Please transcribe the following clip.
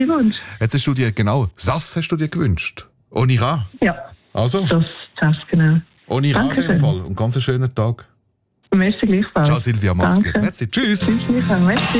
Wunsch. Jetzt hast du dir, genau, Sass hast du dir gewünscht. Ohne Ra. Ja, Also, das genau. ohne Ra in Dankeschön. dem Fall. Und ganz einen schönen Tag. Merci gleichfalls. Ciao Silvia, mach's Danke. gut. Merci, tschüss. Tschüss, Michael. Merci.